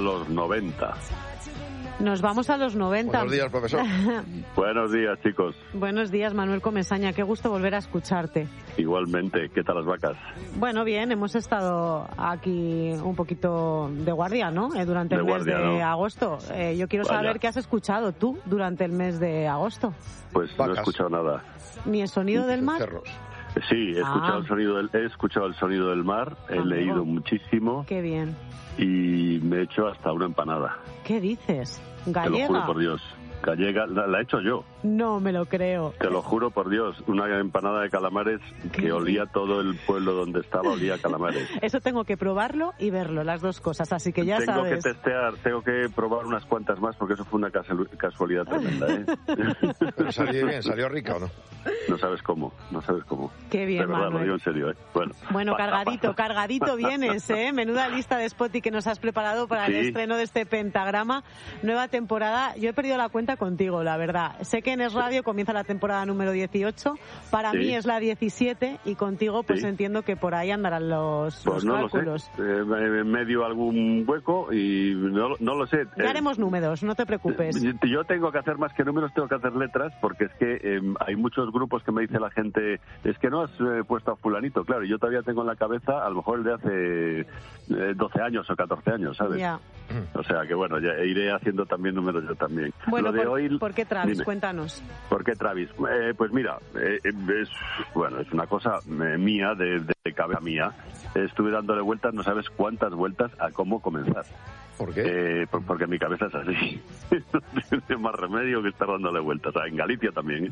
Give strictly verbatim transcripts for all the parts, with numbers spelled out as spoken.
los noventa. Nos vamos a los noventa. Buenos días, profesor. Buenos días, chicos. Buenos días, Manuel Comesaña. Qué gusto volver a escucharte. Igualmente. ¿Qué tal las vacas? Bueno, bien. Hemos estado aquí un poquito de guardia, ¿no? Eh, durante el de mes guardia, de ¿no? agosto. Eh, yo quiero Vaya. saber qué has escuchado tú durante el mes de agosto. Pues Vacas. no he escuchado nada. ¿Ni el sonido del mar? Cerros. Sí, he escuchado, Ah. el sonido del, he escuchado el sonido del mar, he Amigo. leído muchísimo Qué bien. y me he hecho hasta una empanada. ¿Qué dices? Te lo ¿Gallega? juro por Dios. Gallega, la, la he hecho yo. No me lo creo. Te lo juro por Dios, una empanada de calamares ¿Qué? que olía todo el pueblo donde estaba, olía a calamares. Eso tengo que probarlo y verlo, las dos cosas, así que ya tengo sabes. que testear, tengo que probar unas cuantas más porque eso fue una casu- casualidad tremenda, ¿eh? Pero salió bien, salió rica o no. No sabes cómo, no sabes cómo. Qué bien, De verdad, Manuel. lo digo en serio, ¿eh? Bueno, Bueno, pasa, cargadito, pasa. cargadito vienes, ¿eh? Menuda lista de Spotify que nos has preparado para el Sí. estreno de este pentagrama. Nueva temporada. Yo he perdido la cuenta contigo, la verdad. Sé que en Es Radio comienza la temporada número dieciocho. Para Sí. mí es la diecisiete y contigo pues Sí. entiendo que por ahí andarán los, Pues los no cálculos. lo sé, eh, en medio algún hueco y no, no lo sé. Ya Eh, haremos números, no te preocupes. Yo yo tengo que hacer más que números, tengo que hacer letras, porque es que eh, hay muchos grupos que me dice la gente, es que no has eh, puesto a fulanito, claro, y yo todavía tengo en la cabeza a lo mejor el de hace eh, doce años o catorce años, ¿sabes? Ya. O sea que bueno, ya iré haciendo también números yo también. Bueno, Lo de ¿por, hoy, ¿por qué Travis? dime. Cuéntanos. ¿Por qué Travis? Eh, pues mira, eh, es bueno, es una cosa eh, mía, de, de cabeza mía. Estuve dándole vueltas, no sabes cuántas vueltas a cómo comenzar. ¿Por qué? Eh, por- porque mi cabeza es así. No tiene más remedio que estar dándole vueltas. O sea, en Galicia también. ¿eh?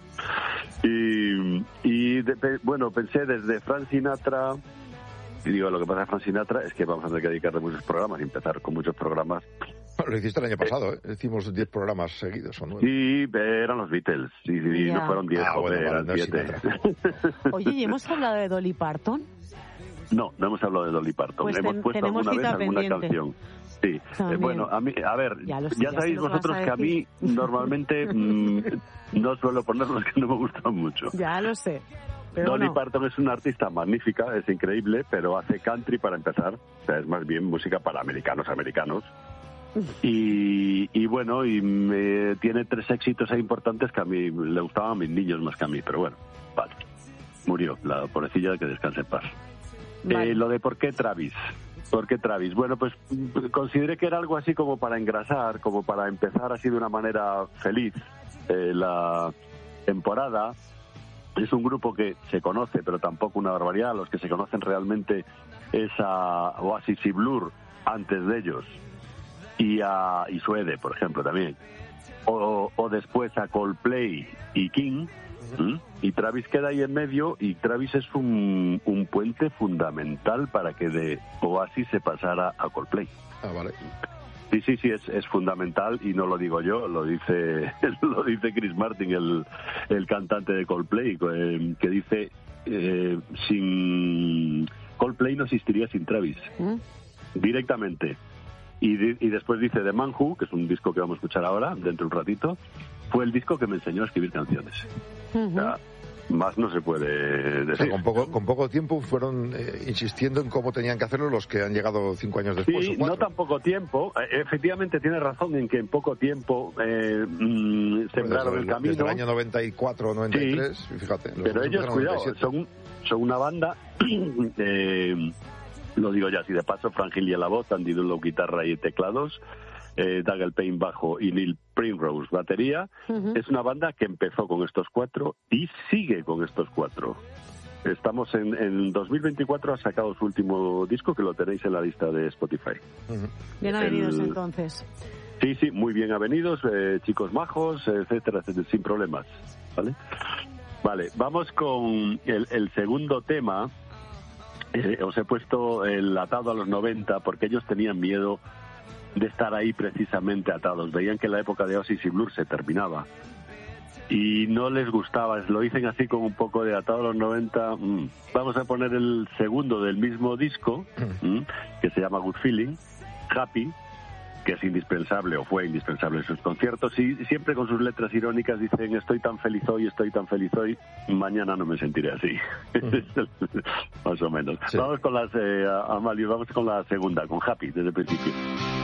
Y, y de- de- bueno, pensé desde Frank Sinatra. Y digo, lo que pasa de Frank Sinatra es que vamos a tener que dedicarle muchos programas y empezar con muchos programas. Lo hiciste el año pasado, ¿eh? Hicimos diez programas seguidos o nueve. Y eh, eran los Beatles. Y, y Ya. no fueron diez, Ah, joder, bueno, vale, eran no es siete. Oye, ¿y hemos hablado de Dolly Parton? No, no hemos hablado de Dolly Parton. Pues hemos ten- puesto tenemos alguna vez cita alguna pendiente. canción. Sí. Eh, También. bueno, a mí, a ver, Ya lo sé, ya ya sabéis se los vas vosotros a que a mí decir. normalmente mm, no suelo poner los que no me gustan mucho. Ya lo sé. Pero Dolly no. Parton es una artista magnífica, es increíble, pero hace country para empezar. O sea, es más bien música para americanos, americanos. Y, y bueno, y me, tiene tres éxitos ahí importantes que a mí le gustaban a mis niños más que a mí, pero bueno, vale. Murió, la pobrecilla, que descanse en paz. Vale. Eh, lo de por qué Travis. ¿Por qué Travis? Bueno, pues consideré que era algo así como para engrasar, como para empezar así de una manera feliz eh, la temporada. Es un grupo que se conoce, pero tampoco una barbaridad. Los que se conocen realmente es a Oasis y Blur antes de ellos. Y a y Suede, por ejemplo, también. O, o después a Coldplay y King. ¿Mm? Y Travis queda ahí en medio, y Travis es un, un puente fundamental para que de Oasis se pasara a Coldplay. Ah, vale. Sí, sí, sí, es, es fundamental, y no lo digo yo, lo dice lo dice Chris Martin, el, el cantante de Coldplay, eh, que dice, eh, sin Coldplay no existiría sin Travis, ¿Mm? directamente. Y, di- y después dice The Man Who, que es un disco que vamos a escuchar ahora, dentro de un ratito, fue el disco que me enseñó a escribir canciones. Ujú. O sea, más no se puede O sea, decir. con poco, con poco tiempo fueron eh, insistiendo en cómo tenían que hacerlo los que han llegado cinco años después. Sí, o cuatro. no tan poco tiempo. Eh, Efectivamente, tiene razón en que en poco tiempo eh, mm, sembraron desde, el camino. Desde el año noventa y cuatro, noventa y tres, y fíjate. los Pero dos ellos, empezaron en cuidado, noventa y siete. son, son una banda, eh, lo digo ya así de paso, Frank Gillian la voz, Andy Dunlop guitarra y teclados, eh, Doug Payne bajo y Neil Primrose batería. Ujú. Es una banda que empezó con estos cuatro y sigue con estos cuatro. Estamos en, en dos mil veinticuatro, ha sacado su último disco, que lo tenéis en la lista de Spotify. Ujú. Bien avenidos el- entonces. Sí, sí, muy bien avenidos, eh, chicos majos, etcétera, etcétera, sin problemas, ¿vale? Vale, vamos con el, el segundo tema. Eh, os he puesto el atado a los noventa porque ellos tenían miedo de estar ahí precisamente atados. Veían que la época de Oasis y Blur se terminaba y no les gustaba. Lo dicen así con un poco de atado a los noventa. Mm. Vamos a poner el segundo del mismo disco, mm, que se llama Good Feeling, Happy, que es indispensable o fue indispensable en sus conciertos, y siempre con sus letras irónicas dicen: estoy tan feliz hoy, estoy tan feliz hoy, mañana no me sentiré así. Más o menos. Sí. Vamos con las, eh, Amalio, vamos con la segunda, con Happy, desde el principio.